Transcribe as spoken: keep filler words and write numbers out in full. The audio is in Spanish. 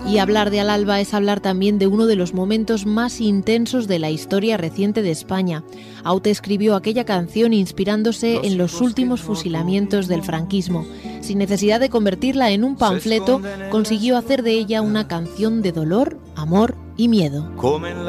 Y hablar de Al alba es hablar también de uno de los momentos más intensos de la historia reciente de España. Aute escribió aquella canción inspirándose en los últimos fusilamientos del franquismo. Sin necesidad de convertirla en un panfleto, consiguió hacer de ella una canción de dolor, amor y miedo.